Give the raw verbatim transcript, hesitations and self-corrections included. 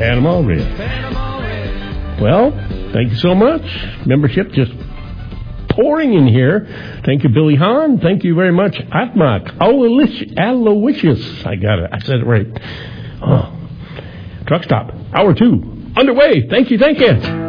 Panama Red. Panama Red. Well, thank you so much. Membership just pouring in here. Thank you, Billy Hahn. Thank you very much, Atmak. Aloysius. I got it. I said it right. Oh. Truck stop. Hour two. Underway. Thank you. Thank you.